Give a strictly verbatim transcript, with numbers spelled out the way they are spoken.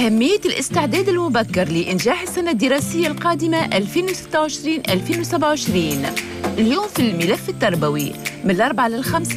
أهمية الاستعداد المبكر لإنجاح السنة الدراسية القادمة ألفين وستة وعشرين ألفين وسبعة وعشرين. اليوم في الملف التربوي من الأربعة للخمسة